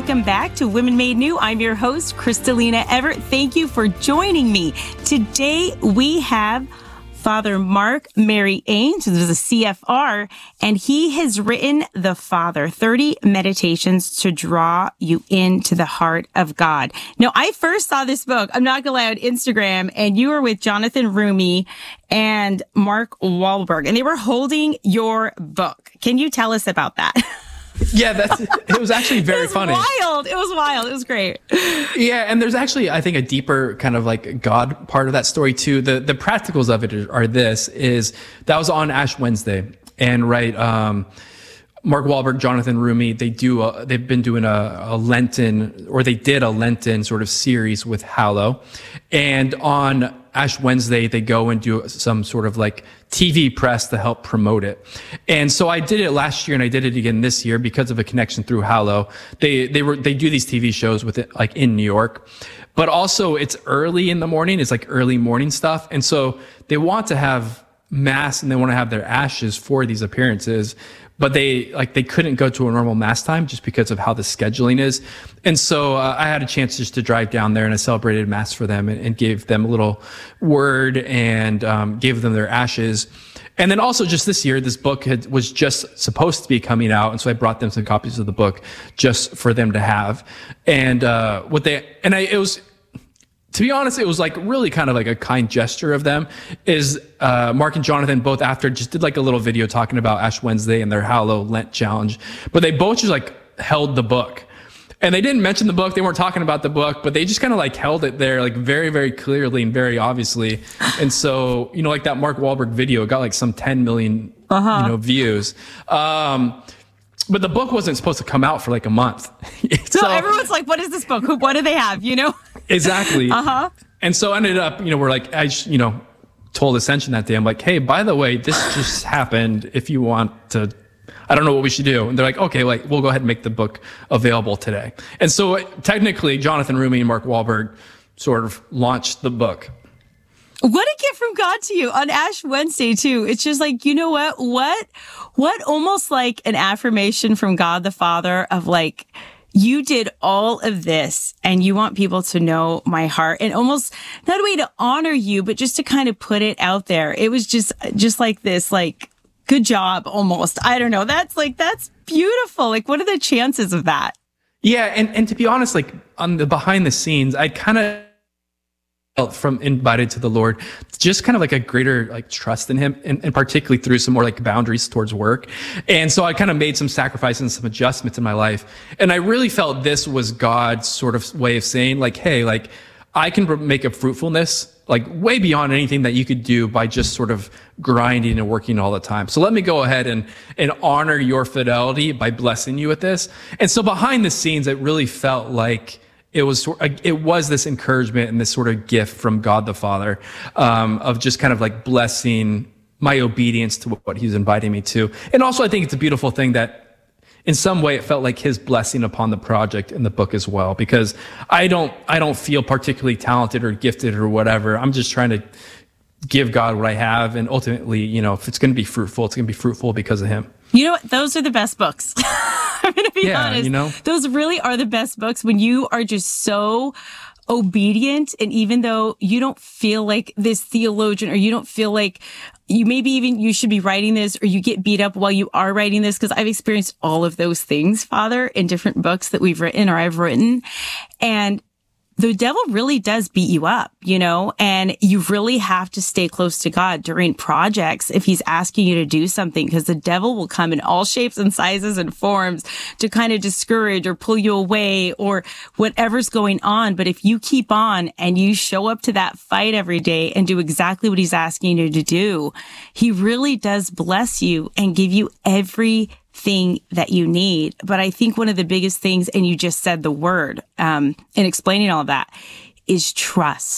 welcome back to Women Made New. I'm your host, Kristalina Everett. Thank you for joining me. Today, we have Father Mark Mary Ains, who's a CFR, and he has written The Father, 30 Meditations to Draw You Into the Heart of God. Now, I first saw this book, I'm not going to lie, on Instagram, and you were with Jonathan Rumi and Mark Wahlberg, and they were holding your book. Can you tell us about that? Yeah, it was actually very funny. It was wild. It was great. Yeah, and there's actually, I think, a deeper kind of like God part of that story too. The practicals of it are that was on Ash Wednesday, and Mark Wahlberg, Jonathan Rumi, they've been doing a Lenten, or they did a Lenten sort of series with Hallow, and on Ash Wednesday, they go and do some sort of like TV press to help promote it. And so I did it last year and I did it again this year because of a connection through Hallow. They do these TV shows with it, like in New York, but also it's early in the morning. It's like early morning stuff. And so they want to have mass and they want to have their ashes for these appearances, but they couldn't go to a normal mass time just because of how the scheduling is. And so I had a chance just to drive down there, and I celebrated mass for them and gave them a little word and gave them their ashes. And then also just this year, this book was just supposed to be coming out. And so I brought them some copies of the book just for them to have. And it was, to be honest, it was like really kind of like a kind gesture of them. Is Mark and Jonathan both after just did like a little video talking about Ash Wednesday and their Hallow Lent challenge, but they both just like held the book. And they didn't mention the book. They weren't talking about the book, but they just kind of like held it there like very, very clearly and very obviously. And so, like that Mark Wahlberg video got like some 10 million views. But the book wasn't supposed to come out for like a month. So everyone's like, what is this book? What do they have, Exactly. And so I ended up, we're like, I just, told Ascension that day, I'm like, hey, by the way, this just happened. If you want to, I don't know what we should do. And they're like, okay, like we'll go ahead and make the book available today. And so technically Jonathan Rumi and Mark Wahlberg sort of launched the book. What a gift from God to you on Ash Wednesday too. It's just like, you know what almost like an affirmation from God the Father of like, you did all of this and you want people to know my heart, and almost not a way to honor you, but just to kind of put it out there. It was just like this, like, good job almost. I don't know. That's beautiful. Like, what are the chances of that? Yeah. And to be honest, like on the behind the scenes, I kind of felt from invited to the Lord, just kind of like a greater like trust in him, and particularly through some more like boundaries towards work. And so I kind of made some sacrifices and some adjustments in my life. And I really felt this was God's sort of way of saying like, hey, like I can make a fruitfulness like way beyond anything that you could do by just sort of grinding and working all the time. So let me go ahead and honor your fidelity by blessing you with this. And so behind the scenes, it really felt like it was this encouragement and this sort of gift from God the Father, of just kind of like blessing my obedience to what he's inviting me to. And also I think it's a beautiful thing that in some way it felt like his blessing upon the project in the book as well, because I don't feel particularly talented or gifted or whatever. I'm just trying to give God what I have. And ultimately, if it's going to be fruitful, it's going to be fruitful because of him. You know what? Those are the best books. I'm going to be honest. Those really are the best books when you are just so obedient. And even though you don't feel like this theologian, or you don't feel like you should be writing this, or you get beat up while you are writing this, because I've experienced all of those things, Father, in different books that we've written or I've written. And the devil really does beat you up, and you really have to stay close to God during projects if he's asking you to do something, because the devil will come in all shapes and sizes and forms to kind of discourage or pull you away or whatever's going on. But if you keep on and you show up to that fight every day and do exactly what he's asking you to do, he really does bless you and give you everything that you need. But I think one of the biggest things, and you just said the word, in explaining all of that, is trust.